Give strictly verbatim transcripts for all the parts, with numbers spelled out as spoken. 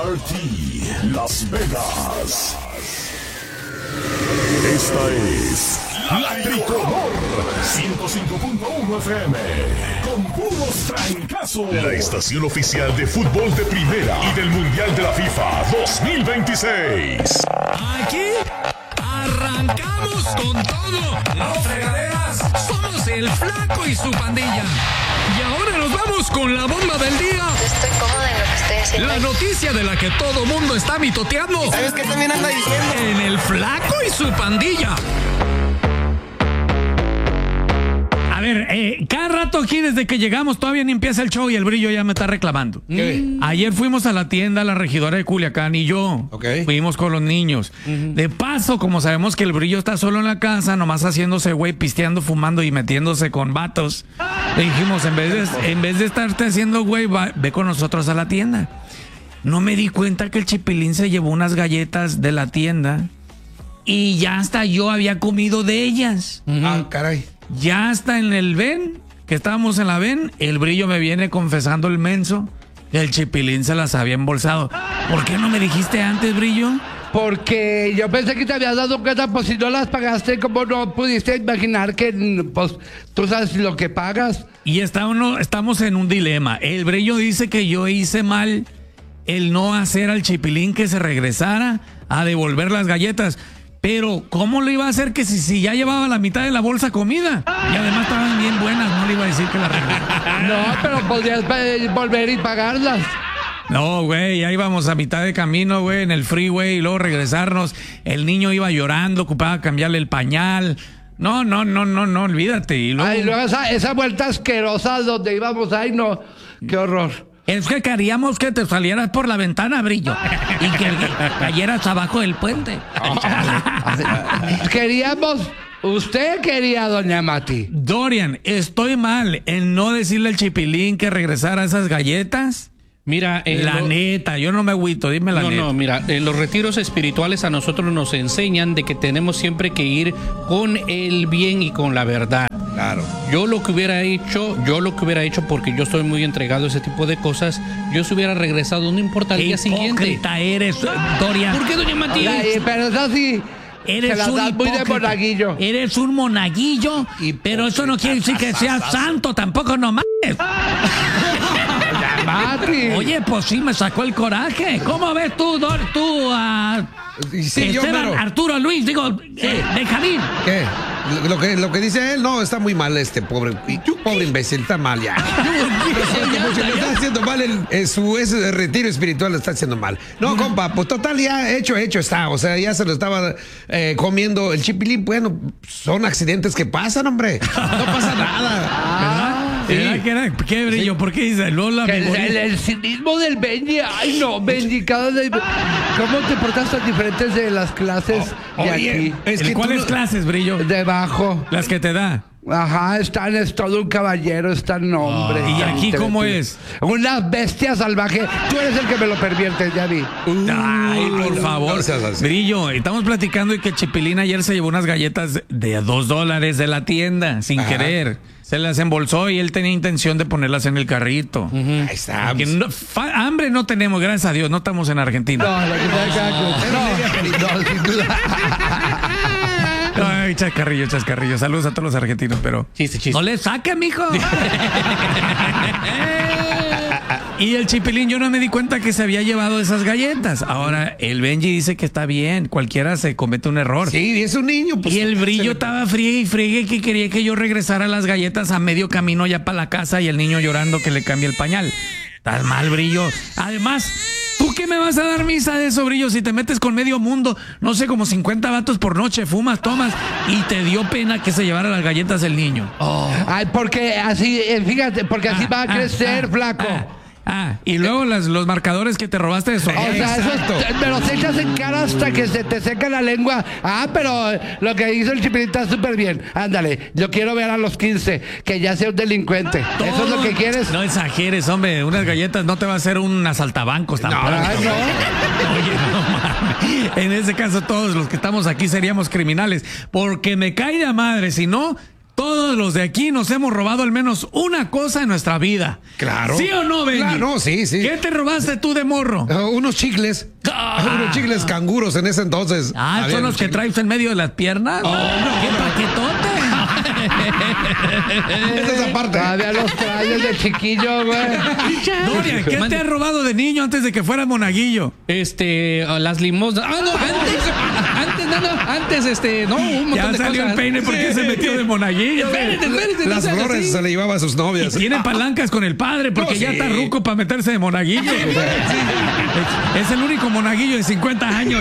R T Las Vegas. Esta es La Tricolor ciento cinco punto uno F M con puros trancazos. La estación oficial de fútbol de primera y del Mundial de la FIFA dos mil veintiséis. Aquí arrancamos con todo. No fregaderas. Somos el Flaco y su pandilla. Y ahora nos vamos con la bomba del día. Estoy cómoda en lo que estoy haciendo. La noticia de la que todo mundo está mitoteando. ¿Sabes qué también anda diciendo? En el Flaco y su pandilla. A ver, eh, cada rato aquí desde que llegamos todavía ni empieza el show y el Brillo ya me está reclamando. ¿Qué? Ayer fuimos a la tienda, la regidora de Culiacán y yo. Okay. Fuimos con los niños. Uh-huh. De paso, como sabemos que el Brillo está solo en la casa, nomás haciéndose güey, pisteando, fumando y metiéndose con vatos, le dijimos, en vez de, en vez de estarte haciendo güey, va, ve con nosotros a la tienda. No me di cuenta que el Chipilín se llevó unas galletas de la tienda y ya hasta yo había comido de ellas. Uh-huh. Ah, caray. Ya hasta en el ven, que estábamos en la ven, el Brillo me viene confesando el menso que el Chipilín se las había embolsado. ¿Por qué no me dijiste antes, Brillo? Porque yo pensé que te habías dado cuenta, pues si no las pagaste, ¿cómo no pudiste imaginar que pues tú sabes lo que pagas? Y está uno, estamos en un dilema. El Brillo dice que yo hice mal el no hacer al Chipilín que se regresara a devolver las galletas. Pero, ¿cómo lo iba a hacer que si, si ya llevaba la mitad de la bolsa comida? Y además estaban bien buenas, no le iba a decir que la regresara. No, pero podrías volver y pagarlas. No, güey, ya íbamos a mitad de camino, güey, en el freeway y luego regresarnos. El niño iba llorando, ocupaba cambiarle el pañal. No, no, no, no, no, olvídate. Y luego, ay, luego esa, esa vuelta asquerosa donde íbamos, ay, no, qué horror. Es que queríamos que te salieras por la ventana, Brillo, y que cayeras abajo del puente. Queríamos... Usted quería, doña Mati. Dorian, ¿estoy mal en no decirle al Chipilín que regresara esas galletas? Mira, eh, la lo... neta, yo no me agüito, dime la no, neta. No, no, mira, en los retiros espirituales a nosotros nos enseñan de que tenemos siempre que ir con el bien y con la verdad. Claro. Yo lo que hubiera hecho, yo lo que hubiera hecho, porque yo estoy muy entregado a ese tipo de cosas, yo se hubiera regresado, no importa, al día siguiente. Eres, Dorian. ¿Por qué, doña Matías? Ay, pero eso sí... Eres un muy de monaguillo. Eres un monaguillo, pero eso no quiere decir que seas santo, tampoco, no mames. Oye, pues sí, me sacó el coraje. ¿Cómo ves tú, Dor, tú, uh, sí, Esteban, yo, pero... Arturo, Luis, digo, sí. eh, Benjamín? ¿Qué? Lo que, lo que dice él, no, está muy mal este pobre, pobre imbécil, está mal ya. Lo siento mucho, le está haciendo mal el, el, su ese retiro espiritual, lo está haciendo mal. No, compa, pues total, ya hecho, hecho está. O sea, ya se lo estaba eh, comiendo el Chipilín. Bueno, son accidentes que pasan, hombre. No pasa nada. Ah. Sí. ¿Qué, era? ¿Qué Brillo? Sí. ¿Por qué dice Lola? El, el, el cinismo del Benji. Ay, no, Benji, cada vez... ¿Cómo te portas tan diferentes de las clases oh, de oye, aquí? Es que ¿cuáles no... clases, Brillo? Debajo. Las que te da. Ajá, Stan es todo un caballero, Stan hombre. Oh, ¿y aquí cómo es? Una bestia salvaje. Tú eres el que me lo perviertes, ya vi. Uh, Ay, por no, favor. No Brillo, estamos platicando de que Chipilín ayer se llevó unas galletas de dos dólares de la tienda, sin Ajá. querer. Se las embolsó y él tenía intención de ponerlas en el carrito. Uh-huh. Ahí está. No, fa, hambre no tenemos, gracias a Dios, no estamos en Argentina. No, lo que está acá. No, no, sin duda. Ay, chascarrillo, chascarrillo. Saludos a todos los argentinos, pero... Chiste, chiste. ¡No le saque, mijo! Y el Chipilín, yo no me di cuenta que se había llevado esas galletas. Ahora, el Benji dice que está bien. Cualquiera se comete un error. Sí, es un niño. Pues, y el Brillo le... estaba friegue y friegue que quería que yo regresara las galletas a medio camino ya para la casa y el niño llorando que le cambie el pañal. Estás mal, Brillo. Además... ¿Tú qué me vas a dar misa de eso, Brillo? Si te metes con medio mundo, no sé, como cincuenta vatos por noche, fumas, tomas, y te dio pena que se llevara las galletas el niño. Oh. Ay, porque así, fíjate, porque así ah, va a crecer, ah, flaco. Ah, ah, y luego las, los marcadores que te robaste de eso. O sea, eso me los echas en cara hasta que se te seca la lengua. Ah, pero lo que hizo el Chipilín está súper bien. Ándale, yo quiero ver a los quince, que ya sea un delincuente. Todo. ¿Eso es lo que quieres? No exageres, hombre. Unas galletas no te va a hacer un asaltabancos tampoco. No, no. Oye, no mames. En ese caso, todos los que estamos aquí seríamos criminales. Porque me cae de madre. Si no, Todos los de aquí nos hemos robado al menos una cosa en nuestra vida. Claro. ¿Sí o no, Benny? Claro, no, sí, sí. ¿Qué te robaste tú de morro? Uh, unos chicles. Ah. Unos chicles canguros en ese entonces. Ah, Había ¿son los que chicles. traes en medio de las piernas? Oh, ¡Qué paquetote! Esa es aparte. Todavía los traes de chiquillo, güey. Doria, ¿qué te has robado de niño antes de que fuera monaguillo? Este, uh, las limosnas. Ah, no, antes, antes, no, no, antes, este, no, un montón Ya de salió cosas. el peine porque se metió de monaguillo. Espérate, espérate, no Las seas flores así. se le llevaba a sus novias. Y tiene palancas con el padre porque No, ya sí. está ruco para meterse de monaguillo. Es, es el único monaguillo de cincuenta años.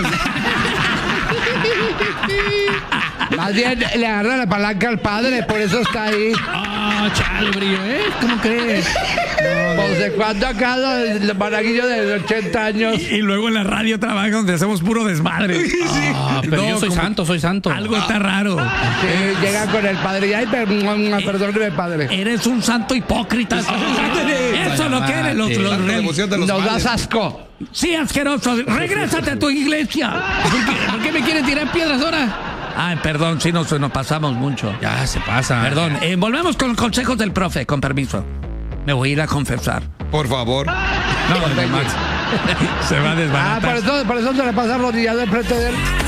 Más bien le agarra la palanca al padre, por eso está ahí. Ah, chale, brillo, ¿eh? ¿Cómo crees? Pues de cuando acá el monaguillo de ochenta años. Y luego en la radio trabaja donde hacemos puro desmadre. Ah, pero No, yo soy como- santo, soy santo. Algo está raro. Sí, llega con el padre y ay, per- perdóneme, padre. Eres un santo hipócrita. Eso es lo que eres. Los, los Tanta rel- devoción de los Nos males. das asco. Sí, asqueroso. Regrésate a tu iglesia. ¿Por qué, por qué me quieren tirar piedras ahora? Ay, perdón, sí nos, nos pasamos mucho. Ya se pasa. Perdón, eh, volvemos con los consejos del profe, con permiso. Me voy a ir a confesar. Por favor. No, Max. Se va a Ah, desbaratar. por eso, por eso se le pasa arrodillado enfrente de él.